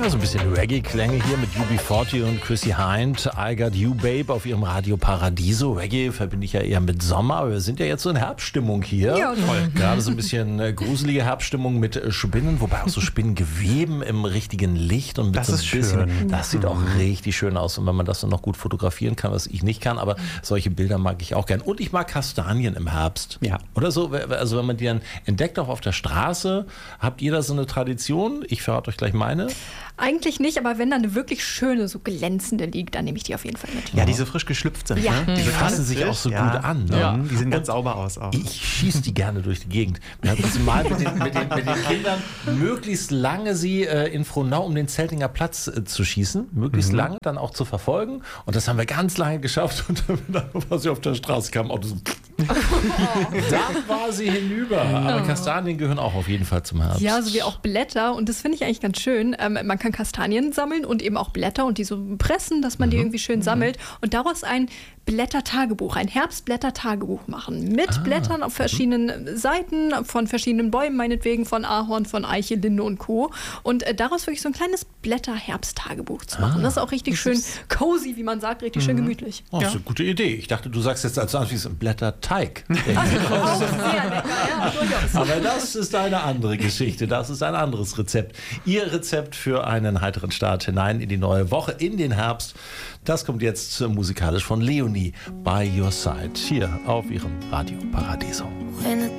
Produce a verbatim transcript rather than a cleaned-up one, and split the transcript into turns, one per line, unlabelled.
Ja, so ein bisschen Reggae-Klänge hier mit U B vierzig und Chrissy Hind. I Got You Babe auf ihrem Radio Paradiso. Reggae verbinde ich ja eher mit Sommer, aber wir sind ja jetzt so in Herbststimmung hier.
Ja, toll.
Gerade so ein bisschen äh, gruselige Herbststimmung mit äh, Spinnen, wobei auch so Spinnengeweben im richtigen Licht und mit
Das
so ein
ist
bisschen.
schön.
Das sieht auch richtig schön aus. Und wenn man das dann noch gut fotografieren kann, was ich nicht kann, aber solche Bilder mag ich auch gern. Und ich mag Kastanien im Herbst.
Ja.
Oder so, also wenn man die dann entdeckt, auch auf der Straße, habt ihr da so eine Tradition? Ich verrate euch gleich meine.
Eigentlich nicht, aber wenn da eine wirklich schöne, so glänzende liegt, dann nehme ich die auf jeden Fall mit.
Ja, die so frisch geschlüpft sind.
Ja.
Ne?
Die
Diese
fassen
ganz
sich
frisch,
auch so
ja.
gut an. Ne?
Ja. Die sehen ganz
Und
sauber aus auch.
Ich schieße die gerne durch die Gegend. Wir hatten das mal mit den, mit, den, mit den Kindern, möglichst lange sie äh, in Frohnau um den Zeltinger Platz äh, zu schießen, möglichst
Mhm.
lange dann auch zu verfolgen. Und das haben wir ganz lange geschafft. Und dann war sie auf der Straße, kam Auto so. Dann war sie hinüber. Aber Kastanien gehören auch auf jeden Fall zum Herbst.
Ja, so wie auch Blätter. Und das finde ich eigentlich ganz schön. Ähm, man kann Kastanien sammeln und eben auch Blätter und die so pressen, dass man die irgendwie schön sammelt. Und daraus ein Blättertagebuch, ein Herbstblättertagebuch machen. Mit Blättern auf verschiedenen Seiten, von verschiedenen Bäumen, meinetwegen von Ahorn, von Eiche, Linde und Co. Und äh, daraus wirklich so ein kleines Blätter-Herbsttagebuch zu machen. Das ist auch richtig schön cozy, wie man sagt, richtig schön gemütlich.
Oh, das ist eine gute Idee. Ich dachte, du sagst jetzt als Anschluss ein Blätterteig.
Auch sehr lecker, ja, durchaus.
Aber das ist eine andere Geschichte. Das ist ein anderes Rezept. Ihr Rezept für einen heiteren Start hinein in die neue Woche, in den Herbst. Das kommt jetzt musikalisch von Leonie, By Your Side, hier auf ihrem Radio Paradiso.